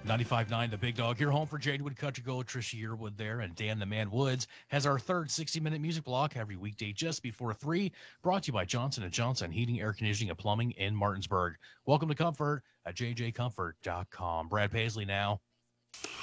95.9 The Big Dog. You're home for Jade Wood, Country Gold, Trisha Yearwood there, and Dan the Man Woods has our third 60-minute music block every weekday just before 3, brought to you by Johnson & Johnson Heating, Air Conditioning, and Plumbing in Martinsburg. Welcome to Comfort at jjcomfort.com. Brad Paisley now.